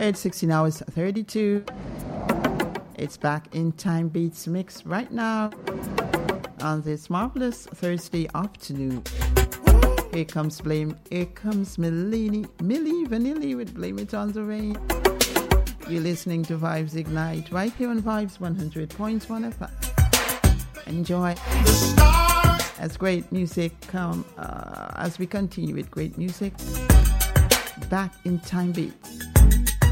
It's 16 hours 32. It's back in Time Beats Mix right now on this marvelous Thursday afternoon. Here comes Millie Vanilli with Blame It on the Rain. You're listening to Vibes Ignite right here on Vibes 100.1 FM. Enjoy. As great music as we continue with great music, back in Time Beats.